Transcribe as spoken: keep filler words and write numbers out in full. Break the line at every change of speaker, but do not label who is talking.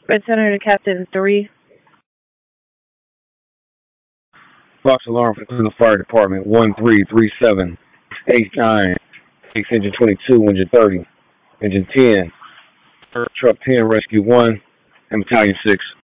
Red Center to Captain three.
Box alarm for the Cleveland Fire Department, one three three seven eight nine. Takes engine twenty-two, engine thirty, engine ten. Truck ten, rescue one, and battalion six.